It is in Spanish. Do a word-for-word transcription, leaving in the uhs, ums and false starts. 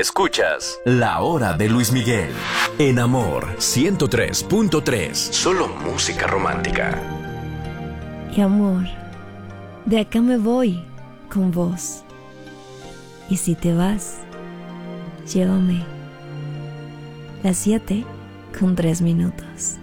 Escuchas La Hora de Luis Miguel en Amor ciento tres punto tres. Solo música romántica. Y amor, de acá me voy con vos. Y si te vas, llévame. Las siete con tres minutos.